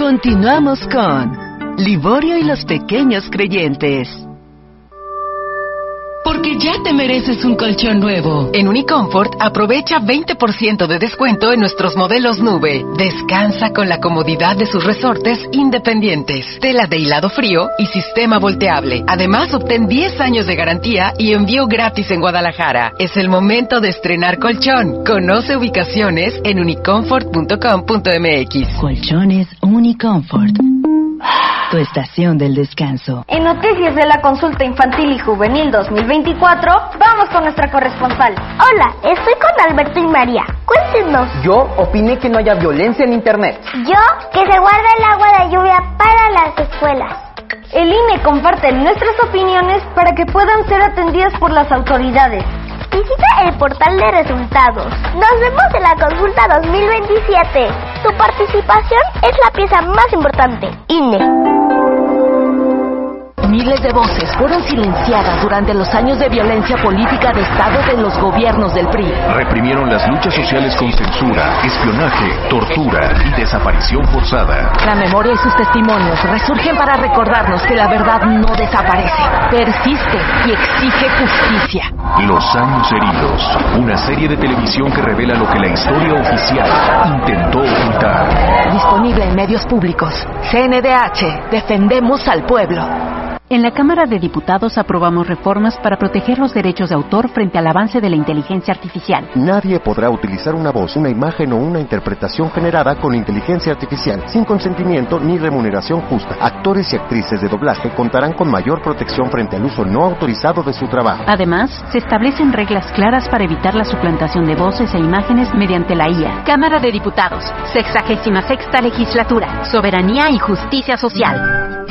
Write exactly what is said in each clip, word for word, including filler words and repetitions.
Continuamos con Liborio y los pequeños creyentes. Porque ya te mereces un colchón nuevo. En Unicomfort, aprovecha veinte por ciento de descuento en nuestros modelos nube. Descansa con la comodidad de sus resortes independientes, tela de hilado frío y sistema volteable. Además, obtén diez años de garantía y envío gratis en Guadalajara. Es el momento de estrenar colchón. Conoce ubicaciones en unicomfort punto com punto m x. Colchones Unicomfort. Tu estación del descanso. En noticias de la consulta infantil y juvenil dos mil veinticuatro, vamos con nuestra corresponsal. Hola, estoy con Alberto y María. Cuéntenos. Yo opiné que no haya violencia en internet. Yo, que se guarde el agua de lluvia para las escuelas. El I N E comparte nuestras opiniones para que puedan ser atendidas por las autoridades. Visita el portal de resultados. Nos vemos en la consulta dos mil veintisiete. Tu participación es la pieza más importante. I N E. Miles de voces fueron silenciadas durante los años de violencia política de Estado de los gobiernos del P R I. Reprimieron las luchas sociales con censura, espionaje, tortura y desaparición forzada. La memoria y sus testimonios resurgen para recordarnos que la verdad no desaparece, persiste y exige justicia. Los años heridos, una serie de televisión que revela lo que la historia oficial intentó ocultar. Disponible en medios públicos. C N D H, defendemos al pueblo. En la Cámara de Diputados aprobamos reformas para proteger los derechos de autor frente al avance de la inteligencia artificial. Nadie podrá utilizar una voz, una imagen o una interpretación generada con inteligencia artificial sin consentimiento ni remuneración justa. Actores y actrices de doblaje contarán con mayor protección frente al uso no autorizado de su trabajo. Además, se establecen reglas claras para evitar la suplantación de voces e imágenes mediante la I A. Cámara de Diputados, sexagésima sexta legislatura, soberanía y justicia social.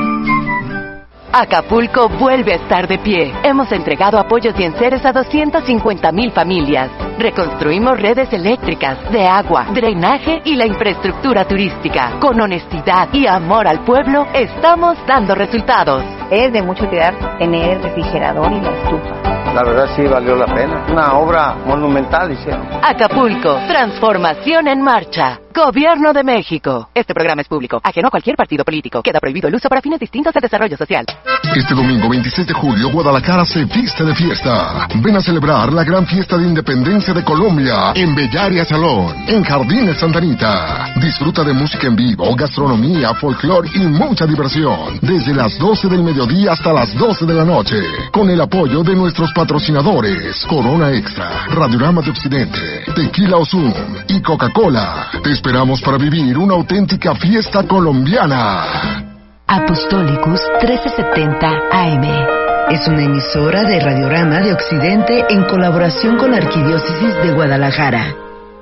Acapulco vuelve a estar de pie. Hemos entregado apoyos y enseres a doscientas cincuenta mil familias. Reconstruimos redes eléctricas, de agua, drenaje y la infraestructura turística. Con honestidad y amor al pueblo, estamos dando resultados. Es de mucha utilidad tener el refrigerador y la estufa. La verdad sí valió la pena. Una obra monumental hicieron. Acapulco, transformación en marcha. Gobierno de México. Este programa es público, ajeno a cualquier partido político. Queda prohibido el uso para fines distintos de desarrollo social. Este domingo veintiséis de julio, Guadalajara se viste de fiesta. Ven a celebrar la gran fiesta de independencia de Colombia en Bellaria Salón, en Jardines Santa Anita. Disfruta de música en vivo, gastronomía, folclor y mucha diversión. Desde las doce del mediodía hasta las doce de la noche. Con el apoyo de nuestros patrocinadores: Corona Extra, Radiorama de Occidente, Tequila Ozum y Coca-Cola. Te esperamos para vivir una auténtica fiesta colombiana. Apostolicus trece setenta A M es una emisora de Radiorama de Occidente en colaboración con la Arquidiócesis de Guadalajara.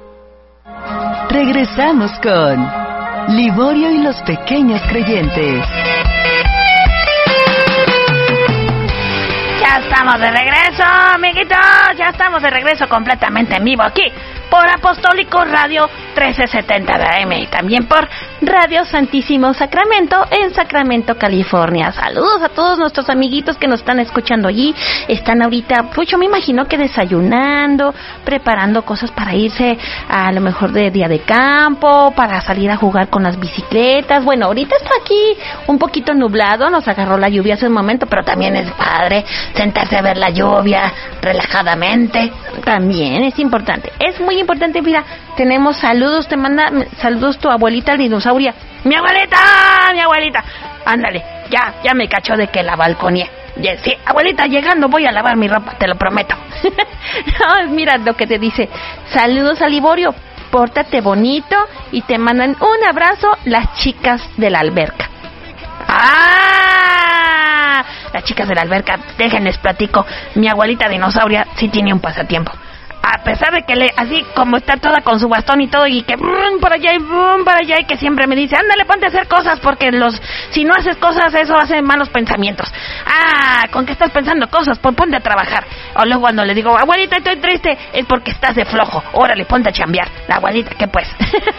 Regresamos con Liborio y los pequeños creyentes. Ya estamos de regreso, amiguitos. Ya estamos de regreso completamente en vivo aquí por Apostólico Radio trece setenta A M y también por Radio Santísimo Sacramento en Sacramento, California. Saludos a todos nuestros amiguitos que nos están escuchando allí. Están ahorita, pues yo me imagino que desayunando, preparando cosas para irse a lo mejor de día de campo, para salir a jugar con las bicicletas. Bueno, ahorita está aquí un poquito nublado, nos agarró la lluvia hace un momento, pero también es padre sentarse a ver la lluvia relajadamente. También es importante, es muy importante. Mira, tenemos saludos, te manda saludos tu abuelita dinosauria. ¡Mi abuelita! ¡Mi abuelita! Ándale, ya, ya me cachó de que la balconeé. Sí, abuelita, llegando voy a lavar mi ropa, te lo prometo. No, mira lo que te dice. Saludos a Liborio, pórtate bonito, y te mandan un abrazo las chicas de la alberca. ¡Ah! Las chicas de la alberca, déjenles platico. Mi abuelita dinosauria sí tiene un pasatiempo. A pesar de que le, así como está toda con su bastón y todo, y que brum, para allá y brum, para allá, y que siempre me dice, ándale, ponte a hacer cosas, porque los si no haces cosas, eso hace malos pensamientos. Ah, ¿con qué estás pensando cosas? Pues ponte a trabajar. O luego cuando le digo, abuelita, estoy triste, es porque estás de flojo. Órale, ponte a chambear. La abuelita, ¿qué pues?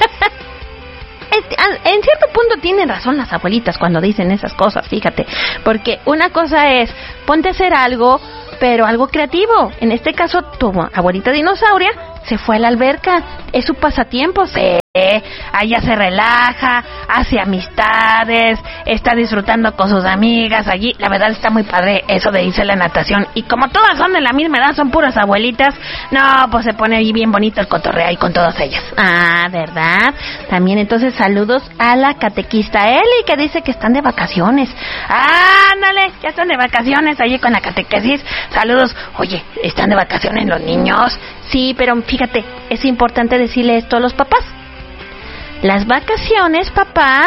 En cierto punto tienen razón las abuelitas cuando dicen esas cosas, fíjate. Porque una cosa es, ponte a hacer algo, pero algo creativo. En este caso, tu abuelita dinosauria se fue a la alberca. Es su pasatiempo. Sí, allá se relaja, hace amistades, está disfrutando con sus amigas allí. La verdad está muy padre eso de irse a la natación. Y como todas son de la misma edad, son puras abuelitas, no, pues se pone ahí bien bonito el cotorreo ahí con todas ellas. Ah, ¿verdad? También entonces saludos a la catequista Eli, que dice que están de vacaciones. Ándale, ya están de vacaciones allí con la catequesis. Saludos. Oye, ¿están de vacaciones los niños? Sí, pero fíjate, es importante decirle esto a los papás. Las vacaciones, papás,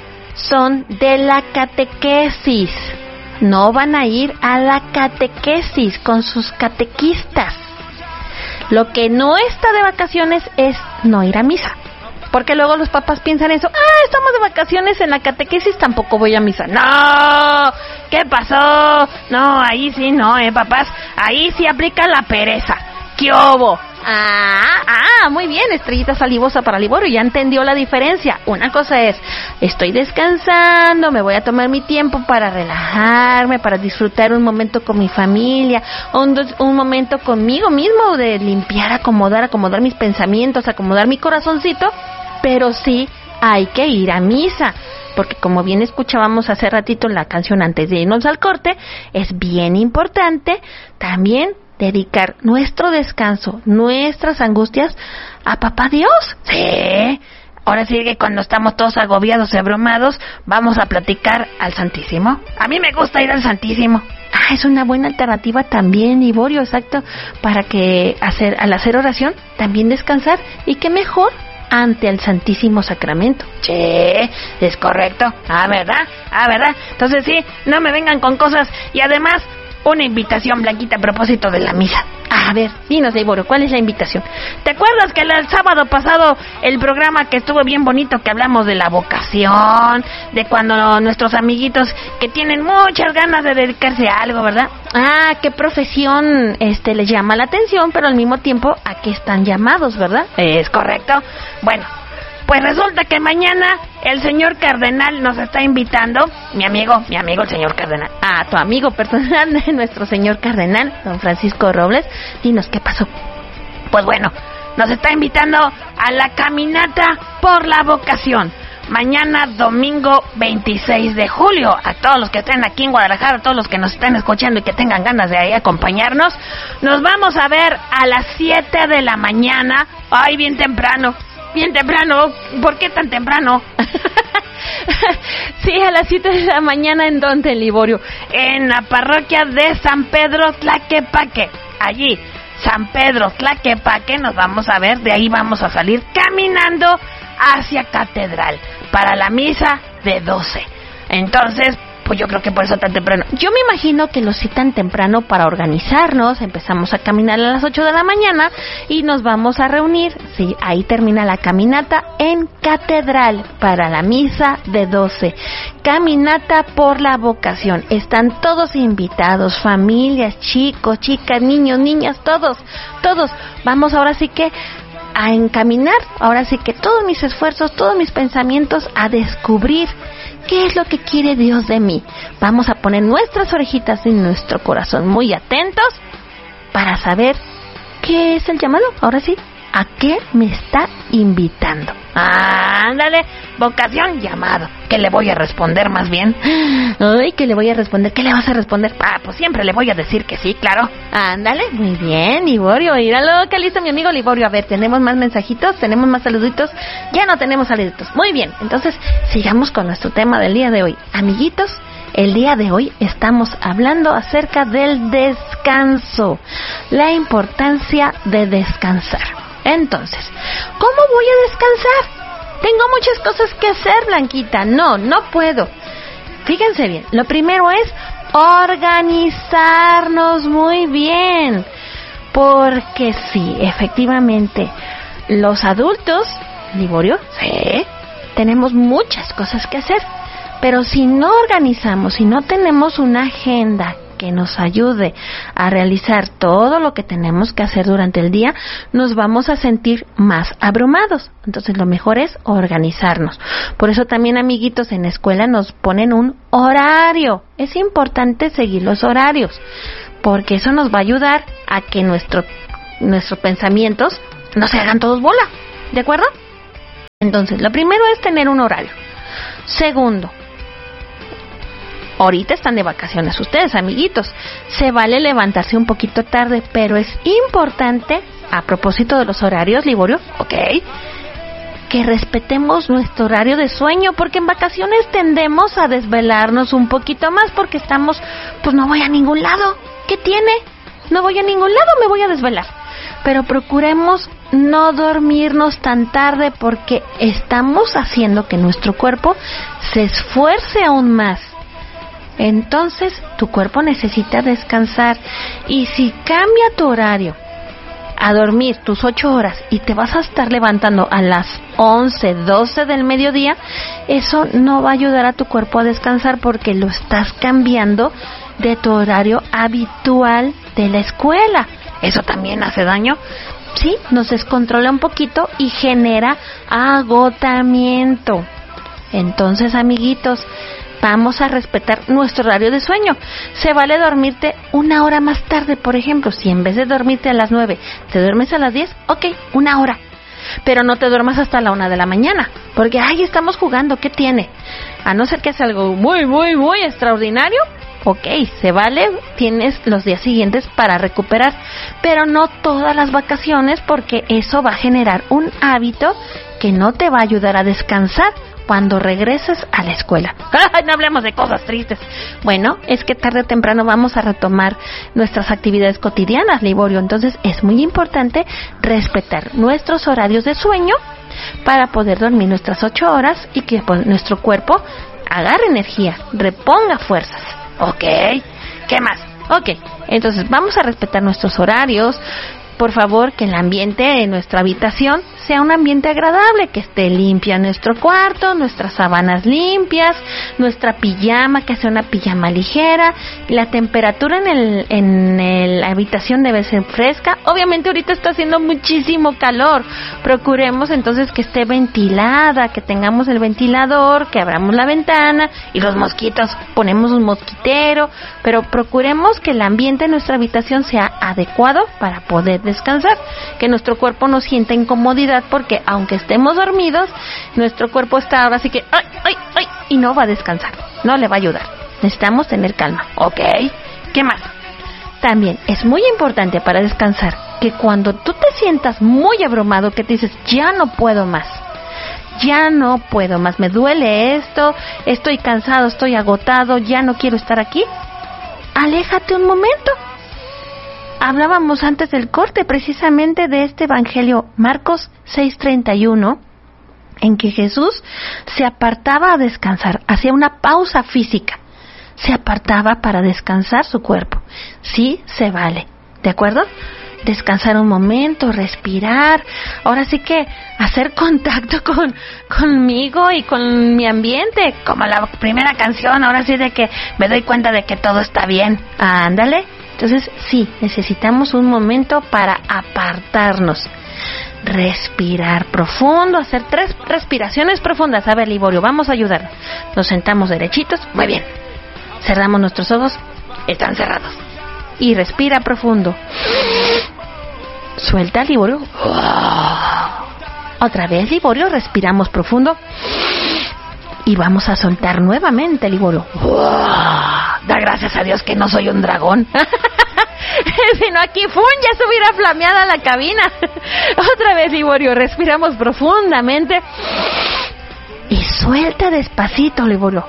son de la catequesis. No van a ir a la catequesis con sus catequistas. Lo que no está de vacaciones es no ir a misa. Porque luego los papás piensan eso. Ah, estamos de vacaciones en la catequesis, tampoco voy a misa. ¡No! ¿Qué pasó? No, ahí sí no, eh, papás. Ahí sí aplica la pereza. ¿Qué hubo? Ah, ah, muy bien, estrellita salivosa para Liborio, ya entendió la diferencia. Una cosa es, estoy descansando, me voy a tomar mi tiempo para relajarme, para disfrutar un momento con mi familia, un, un momento conmigo mismo, de limpiar, acomodar, acomodar mis pensamientos, acomodar mi corazoncito, pero sí hay que ir a misa. Porque como bien escuchábamos hace ratito en la canción antes de irnos al corte, es bien importante también dedicar nuestro descanso, nuestras angustias a Papá Dios. Sí, ahora sí que cuando estamos todos agobiados y abrumados, vamos a platicar al Santísimo. A mí me gusta ir al Santísimo. Ah, es una buena alternativa también, Liborio, exacto, para que hacer al hacer oración, también descansar, y qué mejor ante el Santísimo Sacramento. Sí, es correcto. Ah, ¿verdad? Ah, ¿verdad? Entonces sí, no me vengan con cosas. Y además, una invitación, Blanquita, a propósito de la misa. A ver, dinos, Liborio, ¿cuál es la invitación? ¿Te acuerdas que el sábado pasado el programa que estuvo bien bonito, que hablamos de la vocación, de cuando nuestros amiguitos que tienen muchas ganas de dedicarse a algo, ¿verdad? Ah, qué profesión este les llama la atención, pero al mismo tiempo a qué están llamados, ¿verdad? Es correcto. Bueno, pues resulta que mañana el señor cardenal nos está invitando, mi amigo, mi amigo el señor cardenal, a tu amigo personal de nuestro señor cardenal, don Francisco Robles. Dinos, ¿qué pasó? Pues bueno, nos está invitando a la caminata por la vocación. Mañana domingo veintiséis de julio, a todos los que estén aquí en Guadalajara, a todos los que nos estén escuchando y que tengan ganas de ahí acompañarnos, nos vamos a ver a las siete de la mañana, ay, bien temprano. Bien temprano, ¿por qué tan temprano? Sí, a las siete de la mañana, ¿en dónde, Liborio? En la parroquia de San Pedro Tlaquepaque. Allí, San Pedro Tlaquepaque, nos vamos a ver, de ahí vamos a salir caminando hacia Catedral para la misa de doce. Entonces, pues yo creo que por eso tan temprano. Yo me imagino que lo citan temprano para organizarnos. Empezamos a caminar a las ocho de la mañana y nos vamos a reunir. Sí, ahí termina la caminata en Catedral para la misa de doce. Caminata por la vocación. Están todos invitados, familias, chicos, chicas, niños, niñas, todos, todos. Vamos ahora sí que a encaminar, ahora sí que todos mis esfuerzos, todos mis pensamientos a descubrir ¿qué es lo que quiere Dios de mí? Vamos a poner nuestras orejitas en nuestro corazón muy atentos para saber qué es el llamado. Ahora sí, ¿a qué me está invitando? Ándale, vocación, llamado. ¿Qué le voy a responder más bien? Ay, ¿qué le voy a responder? ¿Qué le vas a responder? Ah, pues siempre le voy a decir que sí, claro. Ándale, muy bien, Liborio. Míralo, que listo mi amigo Liborio. A ver, ¿tenemos más mensajitos? ¿Tenemos más saluditos? Ya no tenemos saluditos. Muy bien, entonces sigamos con nuestro tema del día de hoy. Amiguitos, el día de hoy estamos hablando acerca del descanso. La importancia de descansar. Entonces, ¿cómo voy a descansar? Tengo muchas cosas que hacer, Blanquita. No, no puedo. Fíjense bien, lo primero es organizarnos muy bien. Porque sí, efectivamente, los adultos, Liborio, sí, tenemos muchas cosas que hacer. Pero si no organizamos, si no tenemos una agenda que nos ayude a realizar todo lo que tenemos que hacer durante el día, nos vamos a sentir más abrumados. Entonces lo mejor es organizarnos. Por eso también, amiguitos, en la escuela nos ponen un horario. Es importante seguir los horarios, porque eso nos va a ayudar a que nuestro, nuestros pensamientos no se hagan todos bola, ¿de acuerdo? Entonces, lo primero es tener un horario. Segundo, ahorita están de vacaciones ustedes, amiguitos. Se vale levantarse un poquito tarde, pero es importante, a propósito de los horarios, Liborio, ¿ok?, que respetemos nuestro horario de sueño, porque en vacaciones tendemos a desvelarnos un poquito más porque estamos, pues no voy a ningún lado. ¿Qué tiene? No voy a ningún lado, me voy a desvelar. Pero procuremos no dormirnos tan tarde porque estamos haciendo que nuestro cuerpo se esfuerce aún más. Entonces, tu cuerpo necesita descansar. Y si cambia tu horario a dormir tus ocho horas y te vas a estar levantando a las once, doce del mediodía, eso no va a ayudar a tu cuerpo a descansar porque lo estás cambiando de tu horario habitual de la escuela. Eso también hace daño. Sí, nos descontrola un poquito y genera agotamiento. Entonces, amiguitos, vamos a respetar nuestro horario de sueño. Se vale dormirte una hora más tarde, por ejemplo. Si en vez de dormirte a las nueve, te duermes a las diez, ok, una hora. Pero no te duermas hasta la una de la mañana, porque, ay, estamos jugando, ¿qué tiene? A no ser que sea algo muy, muy, muy extraordinario, ok, se vale, tienes los días siguientes para recuperar, pero no todas las vacaciones, porque eso va a generar un hábito que no te va a ayudar a descansar cuando regreses a la escuela. No hablemos de cosas tristes. Bueno, es que tarde o temprano vamos a retomar nuestras actividades cotidianas, Liborio. Entonces es muy importante respetar nuestros horarios de sueño para poder dormir nuestras ocho horas y que pues, nuestro cuerpo agarre energía, reponga fuerzas. Ok, ¿qué más? Ok, entonces vamos a respetar nuestros horarios. Por favor, que el ambiente de nuestra habitación sea un ambiente agradable, que esté limpia nuestro cuarto, nuestras sábanas limpias, nuestra pijama, que sea una pijama ligera. La temperatura en el en el, la habitación debe ser fresca. Obviamente ahorita está haciendo muchísimo calor. Procuremos entonces que esté ventilada, que tengamos el ventilador, que abramos la ventana y los mosquitos, ponemos un mosquitero, pero procuremos que el ambiente de nuestra habitación sea adecuado para poder descansar, que nuestro cuerpo no sienta incomodidad, porque aunque estemos dormidos, nuestro cuerpo está ahora así que ay, ay, ay, y no va a descansar, no le va a ayudar. Necesitamos tener calma, ¿ok? ¿Qué más? También es muy importante para descansar que cuando tú te sientas muy abrumado, que te dices, ya no puedo más, ya no puedo más, me duele esto, estoy cansado, estoy agotado, ya no quiero estar aquí, aléjate un momento. Hablábamos antes del corte precisamente de este evangelio, Marcos seis treinta y uno, en que Jesús se apartaba a descansar, hacía una pausa física, se apartaba para descansar su cuerpo. Sí, se vale, ¿de acuerdo? Descansar un momento, respirar, ahora sí que hacer contacto con conmigo y con mi ambiente, como la primera canción, ahora sí de que me doy cuenta de que todo está bien. Ándale. Entonces, sí, necesitamos un momento para apartarnos. Respirar profundo, hacer tres respiraciones profundas. A ver, Liborio, vamos a ayudar. Nos sentamos derechitos, muy bien. Cerramos nuestros ojos, están cerrados. Y respira profundo. Suelta, Liborio. Otra vez, Liborio, respiramos profundo. Y vamos a soltar nuevamente, Liborio. Da gracias a Dios que no soy un dragón. Si no, aquí, ¡fum!, ya estuviera flameada la cabina. Otra vez, Liborio, respiramos profundamente. Y suelta despacito, Liborio.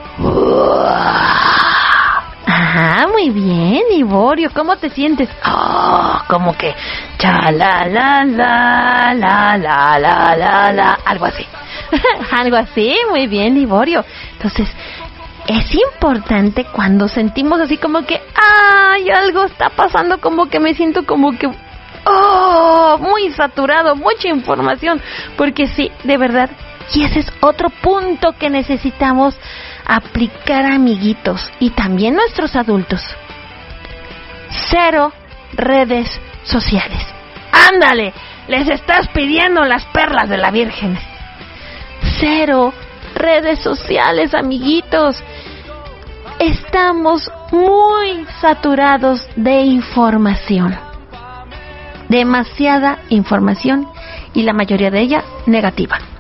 Ajá, muy bien, Liborio. ¿Cómo te sientes? Oh, como que cha la la la la la la la la, algo así. Algo así, muy bien, Liborio. Entonces, es importante cuando sentimos así como que, ay, algo está pasando, como que me siento como que, oh, muy saturado, mucha información, porque sí, de verdad, y ese es otro punto que necesitamos aplicar, amiguitos, y también nuestros adultos. Cero redes sociales. ¡Ándale! Les estás pidiendo las perlas de la Virgen. Cero redes sociales, amiguitos. Estamos muy saturados de información. Demasiada información y la mayoría de ella negativa.